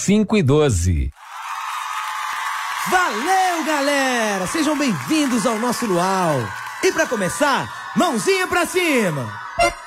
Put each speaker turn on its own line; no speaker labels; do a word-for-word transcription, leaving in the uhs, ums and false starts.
cinco e doze.
Valeu, galera! Sejam bem-vindos ao nosso Luau. E pra começar, mãozinha pra cima!